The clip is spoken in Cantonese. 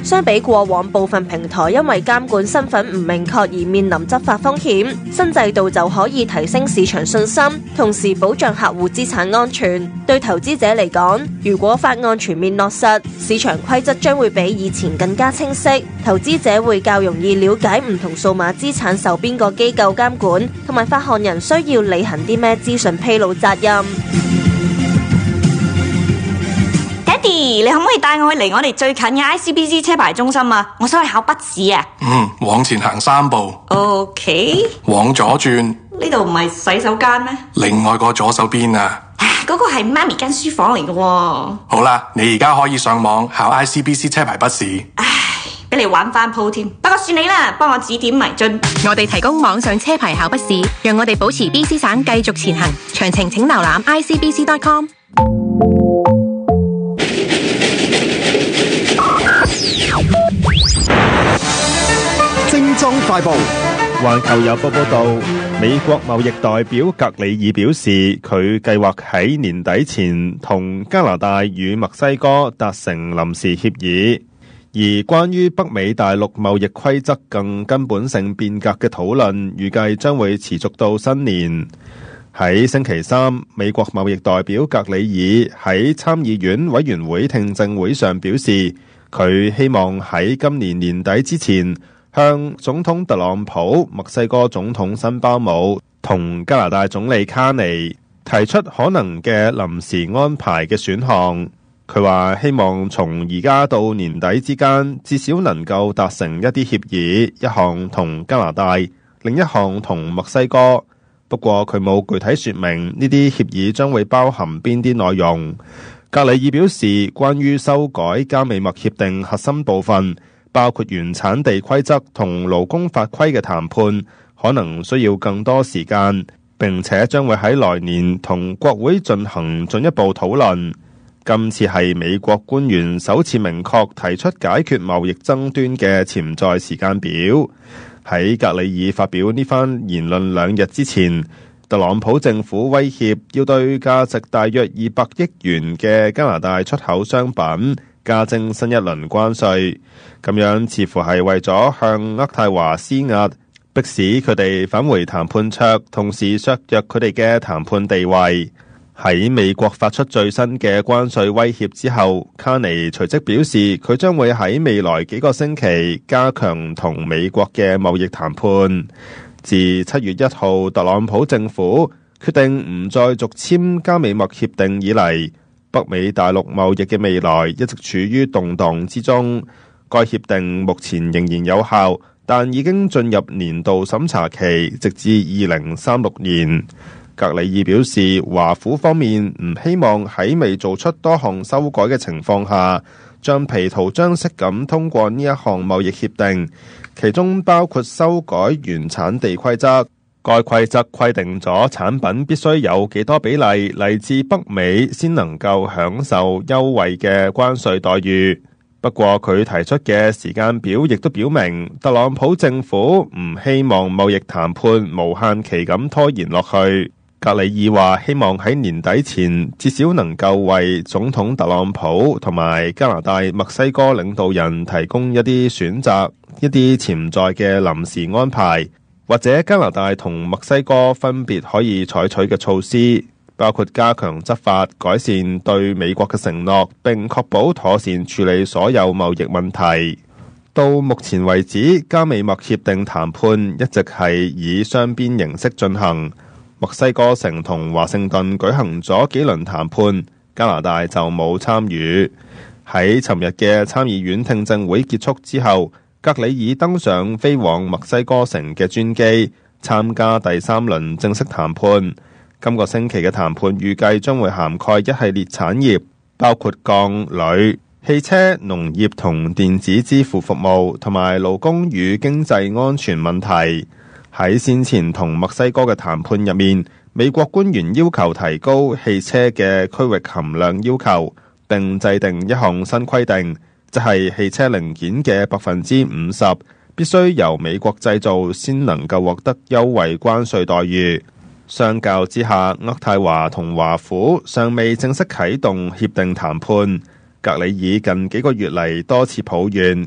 相比過往部分平台因為監管身份唔明確而面臨執法風險，新制度就可以提升市場信心，同時保障客戶資產安全。對投資者嚟講，如果法案全面落實，市場規則將會比以前更加清晰，投資者會較容易了解唔同數碼資產受邊個機構監管，同埋發行人需要履行啲咩資訊披露責任。 Daddy， 你可唔可以帶我去離我哋最近嘅 ICBC 車牌中心啊？我想去考筆試啊。 往前行3步。 OK。 往左轉。 呢度唔係洗手間咩？ 另外個左手邊啊。 嗰個係媽咪間書房嚟嘅喎。 好啦，你而家可以上網考 ICBC 車牌筆試。 俾你玩翻鋪添，不過算你啦，幫我指點迷津。 我哋提供網上車牌考筆試，讓我哋保持 BC 省繼續前行。詳情請瀏覽 icbc.com。 精裝快報。環球郵報報道，美國貿易代表格里爾表示，佢計劃喺年底前同加拿大與墨西哥達成臨時協議。而關於北美大陸貿易規則更根本性變革嘅討論，預計將會持續到新年。喺星期三，美國貿易代表格里爾喺參議院委員會聽證會上表示，佢希望喺今年年底之前向總統特朗普、墨西哥總統辛巴姆同加拿大總理卡尼提出可能嘅臨時安排嘅選項。佢話希望從而家到年底之間，至少能夠達成一啲協議，一項同加拿大，另一項同墨西哥。不過佢冇具體說明呢啲協議將會包含邊啲內容。格里爾表示，關於修改加美墨協定核心部分，包括原產地規則同勞工法規嘅談判，可能需要更多時間，並且將會喺來年同國會進行進一步討論。今次係美國官員首次明確提出解決貿易爭端嘅潛在時間表。喺格里爾發表呢番言論2日之前，特朗普政府威脅要對價值大約200億元嘅加拿大出口商品加徵新一輪關稅，咁樣似乎係為咗向渥太華施壓，迫使佢哋返回談判桌，同時削弱佢哋嘅談判地位。喺美國發出最新嘅關稅威脅之後，卡尼隨即表示佢將會喺未來幾個星期加強同美國嘅貿易談判。自7月1號特朗普政府決定唔再續簽加美墨協定以嚟，北美大陸貿易嘅未來一直處於動盪之中。該協定目前仍然有效，但已經進入年度審查期，直至2036年。格里爾表示，華府方面唔希望喺未做出多項修改嘅情況下，橡皮圖章式咁通過呢一項貿易協定，其中包括修改原產地規則。該規則規定咗產品必須有幾多比例嚟自北美先能夠享受優惠嘅關稅待遇。不過佢提出嘅時間表亦都表明，特朗普政府唔希望貿易談判無限期咁拖延落去。格里爾話希望喺年底前至少能夠為總統特朗普同埋加拿大、墨西哥領導人提供一啲選擇，一啲潛在嘅臨時安排，或者加拿大同墨西哥分別可以採取嘅措施，包括加強執法、改善對美國嘅承諾，並確保妥善處理所有貿易問題。到目前為止，加美墨協定談判一直係以雙邊形式進行。墨西哥城同華盛頓舉行咗幾輪談判，加拿大就冇參與。喺尋日嘅參議院聽證會結束之後，格里爾登上飛往墨西哥城嘅專機，參加第3輪正式談判。今個星期嘅談判預計將會涵蓋一系列產業，包括鋼、鋁、汽車、農業同電子支付服務，同埋勞工與經濟安全問題。喺先前同墨西哥嘅談判入面，美國官員要求提高汽車嘅區域含量要求，並制定一項新規定，即係汽車零件嘅50%必須由美國製造先能夠獲得優惠關稅待遇。相較之下，渥太華同華府尚未正式啟動協定談判。格里爾近幾個月嚟多次抱怨